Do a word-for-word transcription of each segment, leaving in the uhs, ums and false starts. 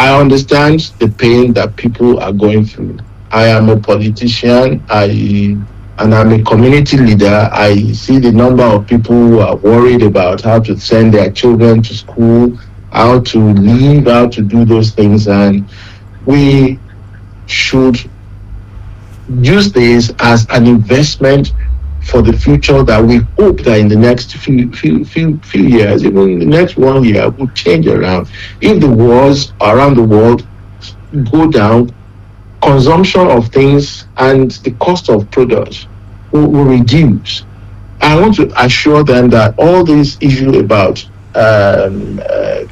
I understand the pain that people are going through. I am a politician. I and I'm a community leader. I see the number of people who are worried about how to send their children to school, how to live, how to do those things, and we should use this as an investment for the future that we hope that in the next few few few few years, even in the next one year, will change around. If the wars around the world go down, consumption of things and the cost of products will, will reduce. I want to assure them that all this issue about um, uh,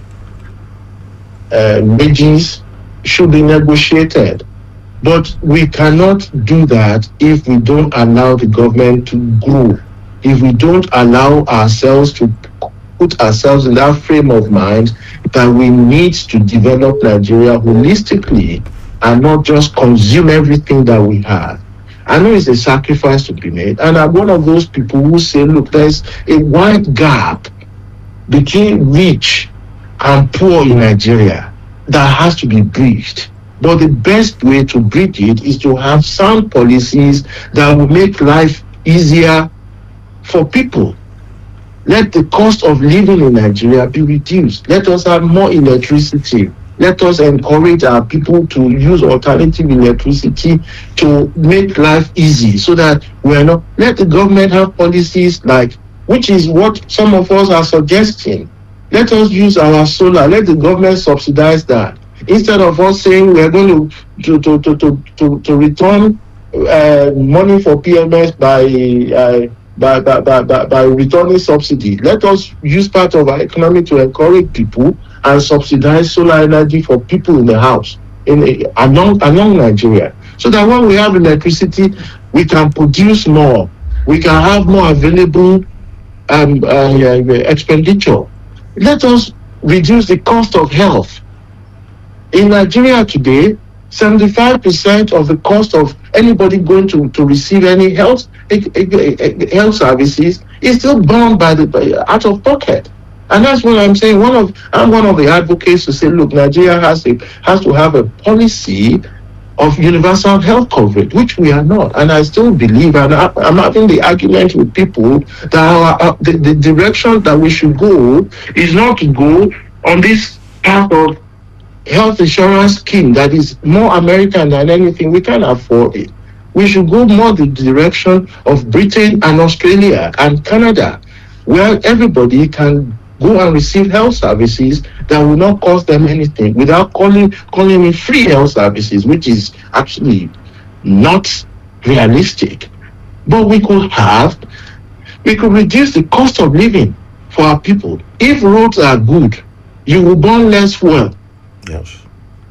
uh, wages should be negotiated. But we cannot do that if we don't allow the government to grow, if we don't allow ourselves to put ourselves in that frame of mind that we need to develop Nigeria holistically and not just consume everything that we have. I know it's a sacrifice to be made, and I'm one of those people who say, look, there's a wide gap between rich and poor in Nigeria that has to be bridged. But the best way to bridge it is to have sound policies that will make life easier for people. Let the cost of living in Nigeria be reduced. Let us have more electricity. Let us encourage our people to use alternative electricity to make life easy so that we're not, let the government have policies like, which is what some of us are suggesting. Let us use our solar. Let the government subsidize that. Instead of us saying we are going to to to to to, to return uh, money for P M S by, uh, by, by by by by returning subsidy, let us use part of our economy to encourage people and subsidize solar energy for people in the house in a, along along Nigeria, so that when we have electricity, we can produce more, we can have more available um, uh, expenditure. Let us reduce the cost of health. In Nigeria today, seventy-five percent of the cost of anybody going to, to receive any health health services is still borne by the by, out of pocket. And that's what I'm saying. One of I'm one of the advocates to say, look, Nigeria has a, has to have a policy of universal health coverage, which we are not. And I still believe, and I, I'm having the argument with people that our, uh, the, the direction that we should go is not to go on this path of health insurance scheme that is more American than anything. We can't afford it. We should go more the direction of Britain and Australia and Canada, where everybody can go and receive health services that will not cost them anything without calling calling it free health services, which is actually not realistic. But we could have, we could reduce the cost of living for our people. If roads are good, you will burn less fuel. Yes.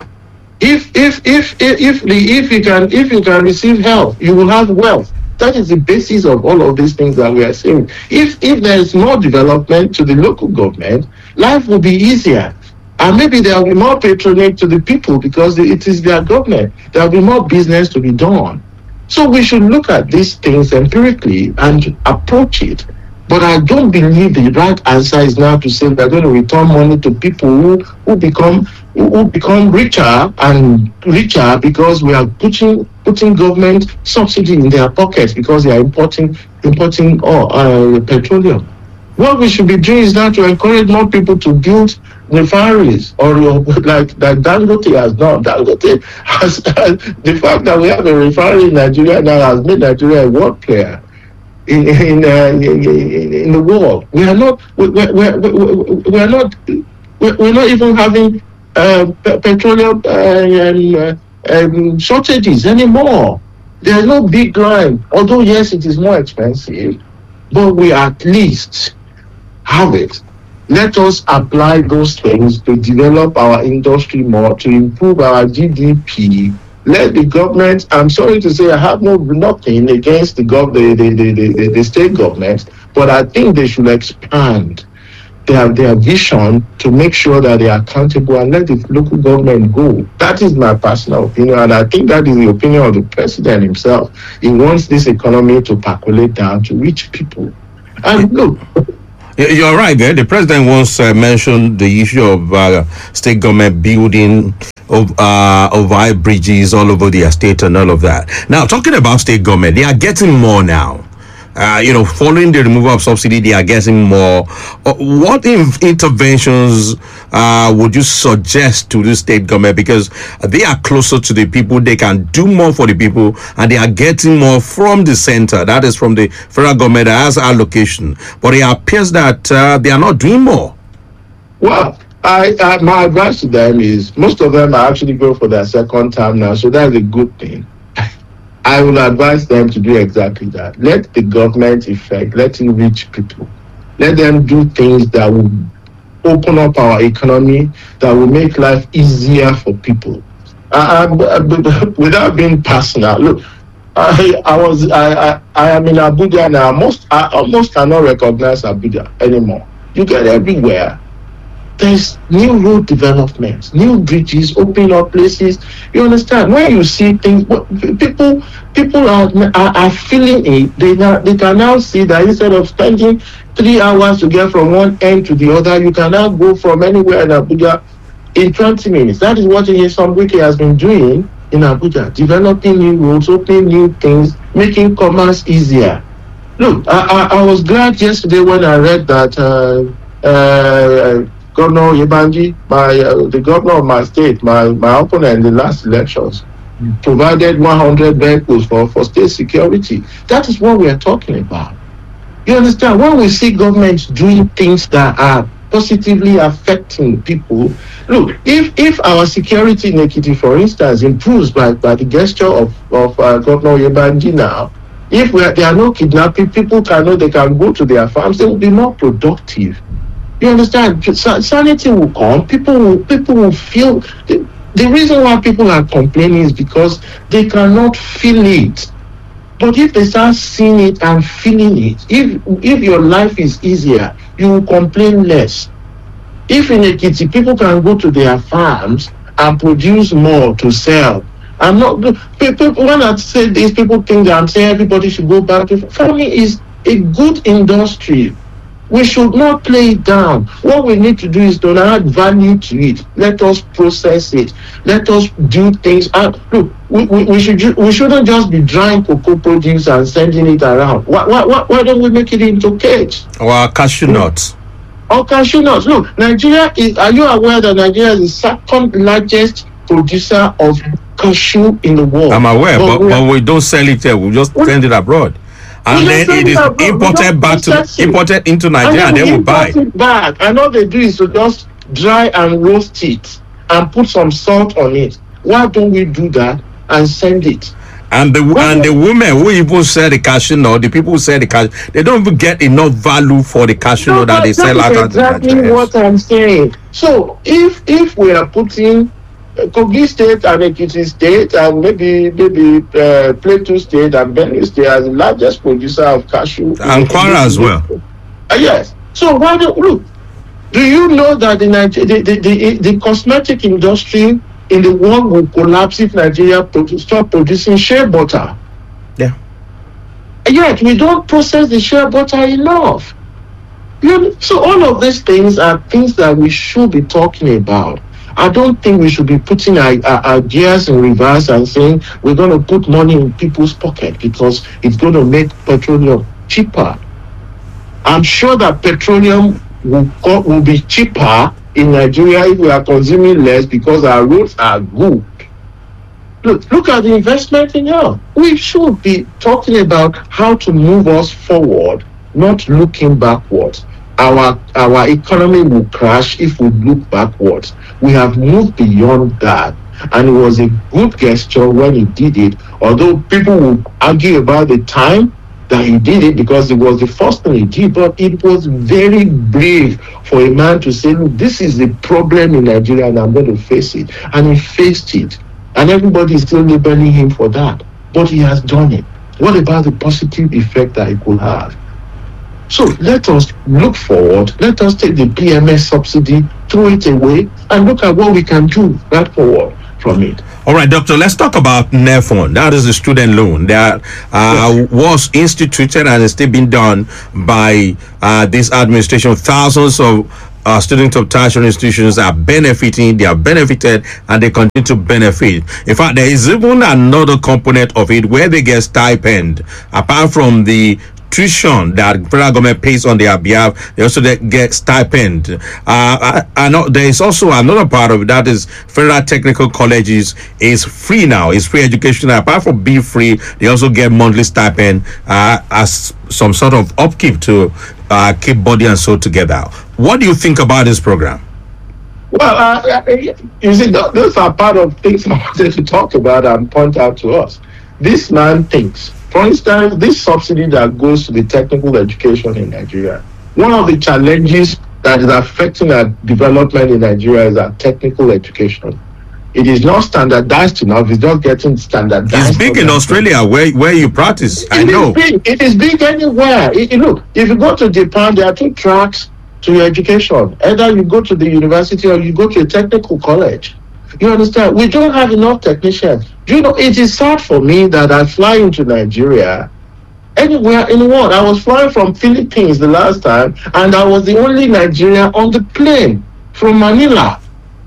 If if if if if, the, if you can if you can receive help, you will have wealth. That is the basis of all of these things that we are saying. If if there is more development to the local government, life will be easier, and maybe there will be more patronage to the people because it is their government. There will be more business to be done. So we should look at these things empirically and approach it. But I don't believe the right answer is now to say we're going to return money to people who, who become who become richer and richer because we are putting putting government subsidy in their pockets because they are importing importing oh, uh, petroleum. What we should be doing is now to encourage more people to build refineries, or like that Dangote has done. Dangote has the fact that we have a refinery in Nigeria now has made Nigeria a world player in in, uh, in, in the world. We are not we we we, we are not we're not even having uh, petroleum uh, um, shortages anymore. There's no big line. Although yes, it is more expensive, but we at least have it. Let us apply those things to develop our industry more, to improve our G D P. Let the government, I'm sorry to say I have no nothing against the, gov- the, the, the, the, the state governments, but I think they should expand their, their vision to make sure that they are accountable and let the local government go. That is my personal opinion, and I think that is the opinion of the president himself. He wants this economy to percolate down to rich people. And look, You're right there. The president once uh, mentioned the issue of uh, state government building of uh, over bridges all over the estate and all of that. Now, talking about state government, they are getting more now. Uh, you know, following the removal of subsidy, they are getting more. Uh, what in- interventions uh, would you suggest to the state government? Because they are closer to the people, they can do more for the people, and they are getting more from the center. That is from the federal government that has allocation. But it appears that uh, they are not doing more. Well, I, I my advice to them is most of them are actually going for their second term now, so that's a good thing. I will advise them to do exactly that. Let the government effect, let it reach people. Let them do things that will open up our economy, that will make life easier for people. Uh, uh, without being personal, look, I, I was I, I, I am in Abuja now. Most I almost cannot recognize Abuja anymore. You get everywhere. There's new road developments, new bridges, opening up places. You understand? When you see things, people people are are, are feeling it. They now they can now see that instead of spending three hours to get from one end to the other, you can now go from anywhere in Abuja in twenty minutes. That is what Nyesom Wike has been doing in Abuja, developing new roads, opening new things, making commerce easier. Look, I I, I was glad yesterday when I read that. Uh, uh, Governor Yebanji, my uh, the governor of my state, my, my opponent in the last elections, mm. provided one hundred vehicles for, for state security. That is what we are talking about. You understand? When we see governments doing things that are positively affecting people, look, if if our security in Ekiti, for instance, improves by, by the gesture of, of uh, Governor Yebanji now, if we are, there are no kidnapping, people can know they can go to their farms, they will be more productive. You understand? Sanity will come. People will. People will feel. The, the reason why people are complaining is because they cannot feel it. But if they start seeing it and feeling it, if if your life is easier, you will complain less. If in Ekiti people can go to their farms and produce more to sell, I'm not. People when I say this, people think that I'm saying everybody should go back to. For me, is a good industry. We should not play it down. What we need to do is to add value to it. Let us process it. Let us do things. And look, we, we, we should we shouldn't just be drying cocoa produce and sending it around. Why, why, why, why don't we make it into cage? Or cashew nuts. Or cashew nuts. Look, Nigeria is. Are you aware that Nigeria is the second largest producer of cashew in the world? I'm aware, but, but, but we don't sell it here. We just we, send it abroad. And then it is imported back to it. imported into Nigeria, and, and then we buy it back. And all they do is to just dry and roast it and put some salt on it. Why don't we do that and send it? And the Why and the women who even sell the cashew nut, the people who sell the cashew, they don't even get enough value for the cashew nut no, that they sell out. That's exactly what I'm saying. So if if we are putting Kogi State and Ekiti State and maybe maybe uh, Plateau State and Benue State as the largest producer of cashew. And Kwara as well. Uh, yes. So why don't look? Do you know that the, the, the, the, the cosmetic industry in the world will collapse if Nigeria produce, stop producing shea butter? Yeah. Yet we don't process the shea butter enough. You know, so all of these things are things that we should be talking about. I don't think we should be putting our, our, our gears in reverse and saying we're going to put money in people's pocket because it's going to make petroleum cheaper. I'm sure that petroleum will, go, will be cheaper in Nigeria if we are consuming less because our roads are good. Look, look at the investment in oil. We should be talking about how to move us forward, not looking backwards. Our our economy will crash if we look backwards. We have moved beyond that, and it was a good gesture when he did it. Although people will argue about the time that he did it because it was the first thing he did, but it was very brave for a man to say, "Look, this is the problem in Nigeria, and I'm going to face it." And he faced it, and everybody is still labeling him for that. But he has done it. What about the positive effect that it could have? So let us look forward. Let us take the P M S subsidy, throw it away, and look at what we can do right forward from it. All right, doctor, let's talk about NEFON. That is the student loan that uh, yes. was instituted and is still being done by uh, this administration. Thousands of uh, students of tertiary institutions are benefiting, they are benefited, and they continue to benefit. In fact, there is even another component of it where they get stipend. Apart from the tuition that federal government pays on their behalf, they also get stipend. Uh, I, I know there is also another part of it that is federal technical colleges is free now. It's free education. Apart from being free, they also get monthly stipend uh, as some sort of upkeep to uh, keep body and soul together. What do you think about this program? Well, uh, you see, those are part of things I wanted to talk about and point out to us. This man thinks, for instance, this subsidy that goes to the technical education in Nigeria, one of the challenges that is affecting our development in Nigeria is our technical education. It is not standardized enough. It's not getting standardized. It's big in Australia where, where you practice. It I know. Big. It is big anywhere. It, it, look, if you go to Japan, there are two tracks to your education. Either you go to the university or you go to a technical college. You understand? We don't have enough technicians. Do you know, it is sad for me that I fly into Nigeria, anywhere in the world. I was flying from Philippines the last time, and I was the only Nigerian on the plane from Manila.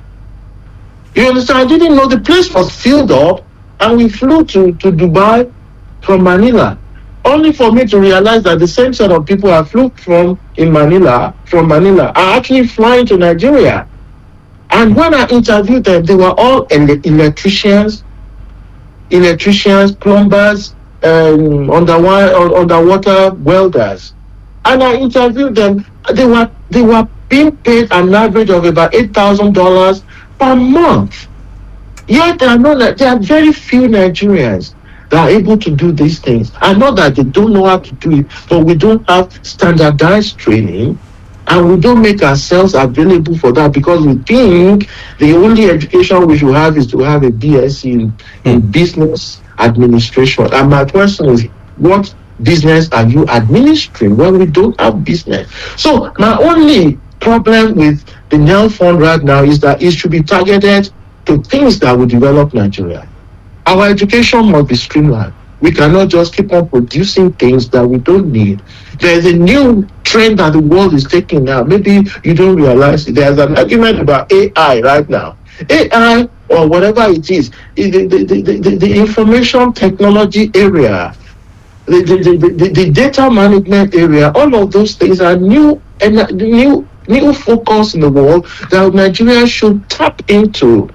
You understand? I didn't know the place was filled up, and we flew to, to Dubai from Manila, only for me to realize that the same set of people I flew from in Manila, from Manila, are actually flying to Nigeria. And when I interviewed them, they were all ele- electricians, electricians, plumbers, um, underwater, underwater welders. And I interviewed them. They were they were being paid an average of about eight thousand dollars per month. Yet there are not there are very few Nigerians that are able to do these things. I know that they don't know how to do it, but we don't have standardized training. And we don't make ourselves available for that because we think the only education we should have is to have a B S c in, in business administration. And my question is, what business are you administering when we don't have business? So my only problem with the NEL fund right now is that it should be targeted to things that will develop Nigeria. Our education must be streamlined. We cannot just keep on producing things that we don't need. There's a new trend that the world is taking now. Maybe you don't realize it. There's an argument about A I right now. A I or whatever it is, the, the, the, the, the information technology area, the, the, the, the data management area, all of those things are new and new new focus in the world that Nigeria should tap into,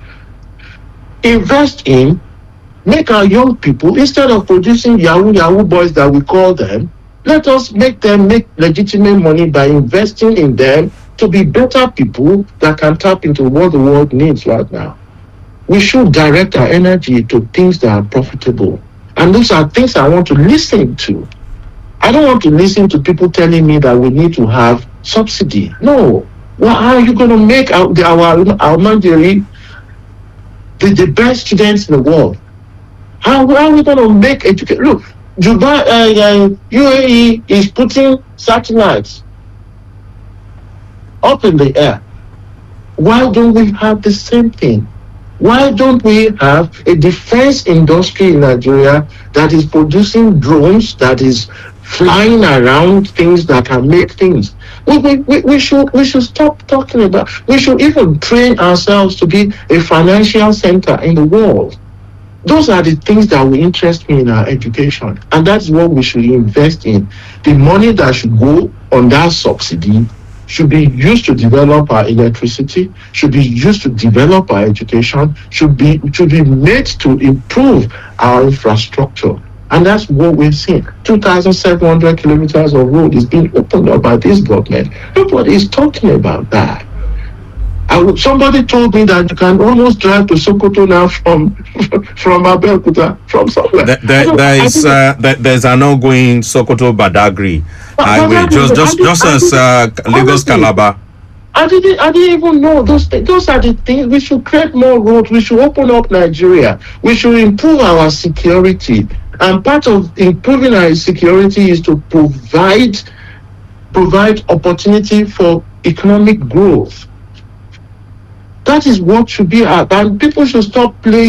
invest in. Make our young people, instead of producing Yahoo Yahoo boys that we call them, let us make them make legitimate money by investing in them to be better people that can tap into what the world needs right now. We should direct our energy to things that are profitable. And those are things I want to listen to. I don't want to listen to people telling me that we need to have subsidy. No. Well, how are you going to make our, our, our Manjeri the, the best students in the world? How, how are we going to make education? Look, Dubai, uh, uh, U A E is putting satellites up in the air. Why don't we have the same thing? Why don't we have a defense industry in Nigeria that is producing drones, that is flying around things that can make things? We, we, we, we should we should stop talking about. We should even train ourselves to be a financial center in the world. Those are the things that will interest me in our education, and that's what we should invest in. The money that should go on that subsidy should be used to develop our electricity, should be used to develop our education, should be should be made to improve our infrastructure. And that's what we've seen. two thousand seven hundred kilometers of road is being opened up by this government. Nobody is talking about that. I would, somebody told me that you can almost drive to Sokoto now from from Abeokuta, from somewhere. There, there, there is uh, there, there's an ongoing Sokoto Badagry highway, just just just as uh, Lagos Calabar. I didn't I didn't even know those things. Those are the things. We should create more roads. We should open up Nigeria. We should improve our security. And part of improving our security is to provide provide opportunity for economic growth. That is what should be our, and people should stop playing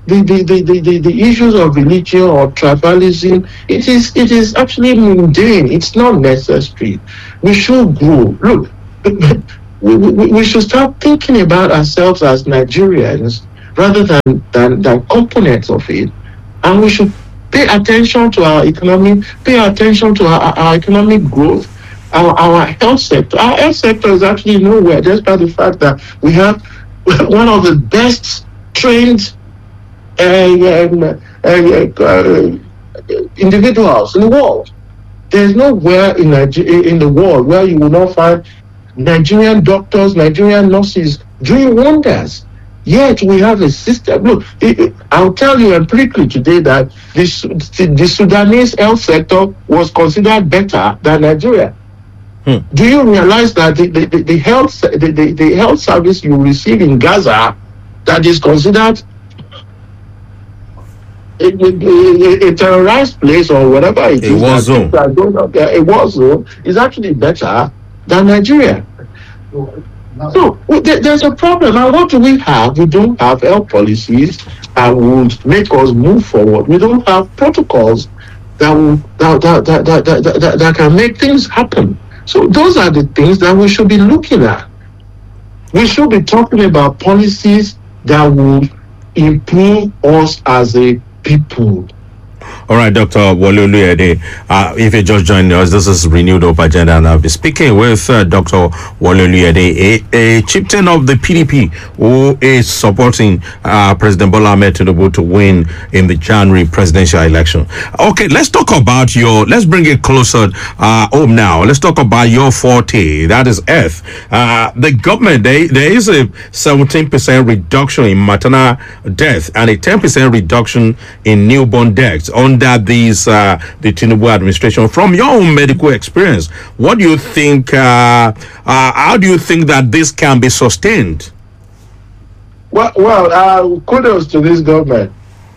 the, the, the, the, the, the issues of religion or tribalism, it is it is actually mundane. It's not necessary. We should grow. Look, we, we, we should start thinking about ourselves as Nigerians rather than, than, than components of it. And we should pay attention to our economy, pay attention to our, our economic growth, our, our health sector. Our health sector is actually nowhere, despite the fact that we have one of the best trained uh, um, uh, uh, individuals in the world. There's nowhere in Nigeria, in the world where you will not find Nigerian doctors, Nigerian nurses doing wonders. Yet we have a system. Look, it, it, I'll tell you empirically today that this, the Sudanese health sector was considered better than Nigeria. Hmm. Do you realize that the, the, the, the health the, the, the health service you receive in Gaza that is considered a, a, a terrorized place or whatever it a is, war zone. A war zone is actually better than Nigeria. So there, there's a problem. And what do we have? We don't have health policies that would make us move forward. We don't have protocols that will that that, that, that, that, that, that can make things happen. So those are the things that we should be looking at. We should be talking about policies that will improve us as a people. All right, Doctor Wole Oluyede, uh, if you just joined us, this is Renewed Hope Agenda, and I'll be speaking with uh, Doctor Wole Oluyede, a, a chieftain of the P D P who is supporting uh, President Bola Ahmed Tinubu to win in the January presidential election. Okay, let's talk about your, let's bring it closer uh, home now. Let's talk about your forte, that is Earth. Uh, the government, they, there is a seventeen percent reduction in maternal death and a ten percent reduction in newborn deaths under these uh, the Tinubu administration. From your own medical experience, what do you think? Uh, uh, how do you think that this can be sustained? Well, well, uh, kudos to this government.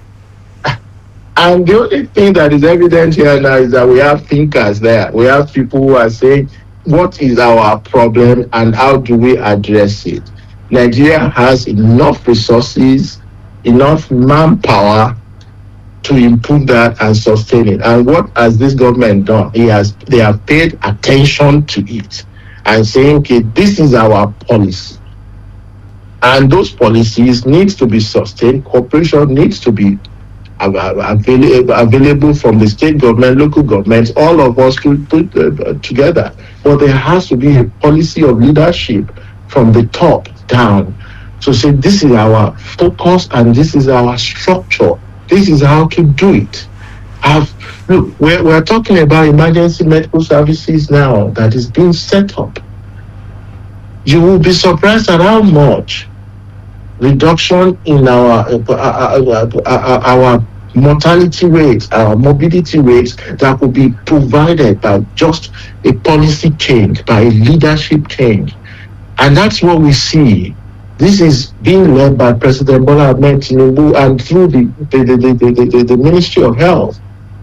And the only thing that is evident here now is that we have thinkers there. We have people who are saying, "What is our problem and how do we address it?" Nigeria has enough resources, enough manpower to improve that and sustain it. And what has this government done? He has, they have paid attention to it and saying, okay, this is our policy. And those policies needs to be sustained. Cooperation needs to be available, available from the state government, local governments, all of us to put uh, together. But there has to be a policy of leadership from the top down to say this is our focus and this is our structure. This is how to do it. I've, look, we're, we're talking about emergency medical services now that is being set up. You will be surprised at how much reduction in our uh, uh, uh, uh, our mortality rates, our morbidity rates that will be provided by just a policy change, by a leadership change. And that's what we see. This is being led by President Bola Ahmed Tinubu and through the the, the, the, the, the Ministry of Health.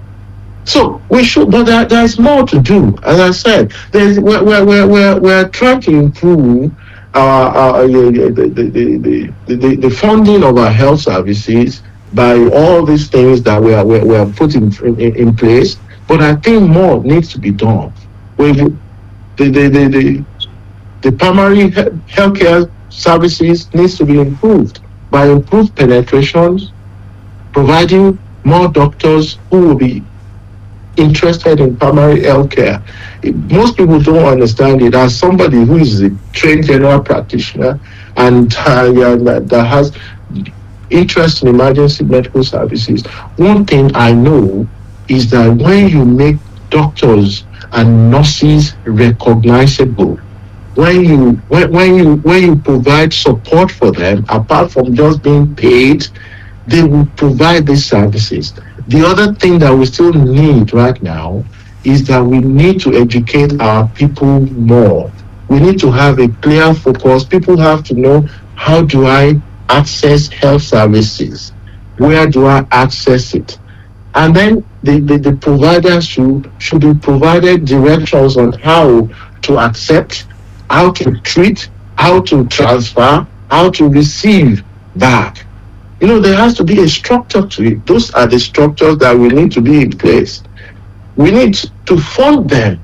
So we should, but there, there's more to do. As I said, there's, we're, we're, we're, we're trying to improve our, our the, the, the, the, the, the funding of our health services by all these things that we are we are, we are putting in, in, in place. But I think more needs to be done. With the the the the, the, the primary healthcare services needs to be improved by improved penetration, providing more doctors who will be interested in primary health care. Most people don't understand it. As somebody who is a trained general practitioner and uh, yeah, that has interest in emergency medical services, one thing I know is that when you make doctors and nurses recognizable, when you when, when you when you provide support for them, apart from just being paid, they will provide these services. The other thing that we still need right now is that we need to educate our people more. We need to have a clear focus. People have to know, how do I access health services? Where do I access it? And then the, the, the providers should, should be provided directions on how to accept, how to treat, how to transfer, how to receive back. You know, there has to be a structure to it. Those are the structures that will need to be in place. We need to fund them.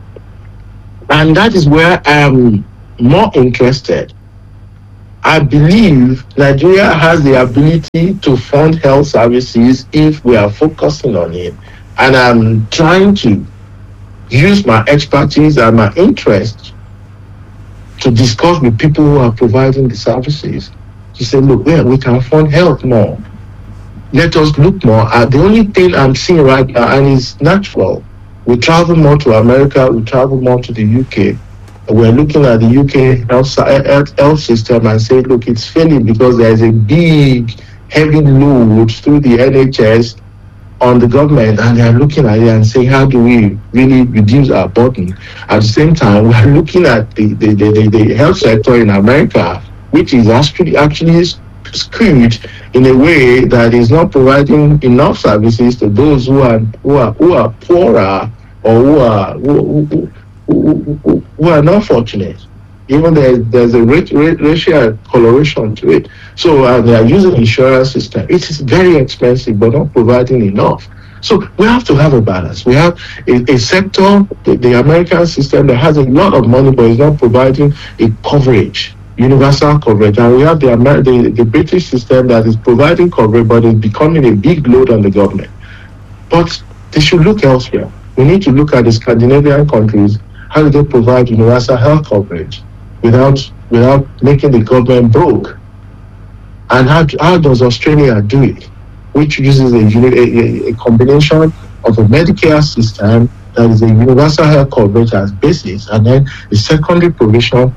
And that is where I'm more interested. I believe Nigeria has the ability to fund health services if we are focusing on it. And I'm trying to use my expertise and my interest to discuss with people who are providing the services. To say, look, well, we can fund health more. Let us look more at the only thing I'm seeing right now, and it's natural. We travel more to America, we travel more to the U K. We're looking at the U K health, health, health system and say, look, it's failing because there's a big, heavy load through the N H S on the government, and they're looking at it and saying, how do we really reduce our burden? At the same time, we're looking at the, the, the, the, the health sector in America, which is actually actually skewed in a way that is not providing enough services to those who are who are who are poorer or who are who, who, who, who, who are not fortunate. Even there, there's a racial coloration to it. So uh, they are using insurance system. It is very expensive, but not providing enough. So we have to have a balance. We have a, a sector, the, the American system, that has a lot of money, but is not providing a coverage, universal coverage. And we have the, Amer- the, the British system that is providing coverage, but is becoming a big load on the government. But they should look elsewhere. We need to look at the Scandinavian countries. How do they provide universal health coverage without without making the government broke? And how, how does Australia do it, which uses a, a, a combination of a Medicare system that is a universal health coverage as basis, and then the secondary provision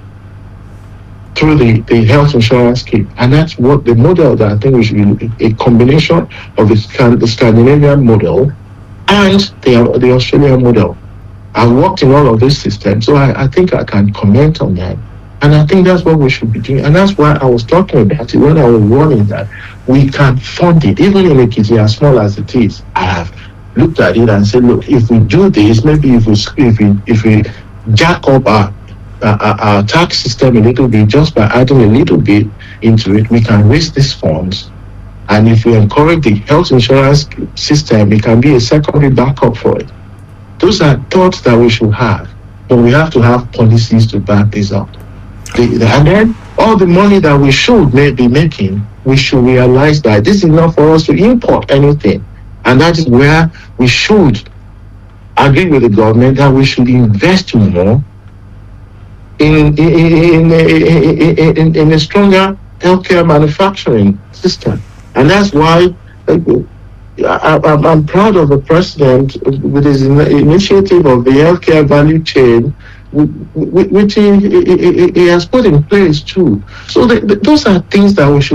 through the, the health insurance scheme. And that's what the model that I think we should be, a combination of the, the Scandinavian model and the, the Australian model. I worked in all of these systems, so I, I think I can comment on that. And I think that's what we should be doing. And that's why I was talking about it when I was warning that we can fund it, even in Ekiti, as small as it is. I have looked at it and said, look, if we do this, maybe if we if we, if we jack up our, our, our tax system a little bit, just by adding a little bit into it, we can raise these funds. And if we encourage the health insurance system, it can be a secondary backup for it. Those are thoughts that we should have, but we have to have policies to back this up. The, the, and then all the money that we should may be making, we should realize that this is not for us to import anything. And that is where we should agree with the government that we should invest more in, in, in, in, in, in a stronger healthcare manufacturing system. And that's why I, I'm, I'm proud of the president with his initiative of the healthcare value chain, which he, he, he has put in place too. So the, the, those are things that we should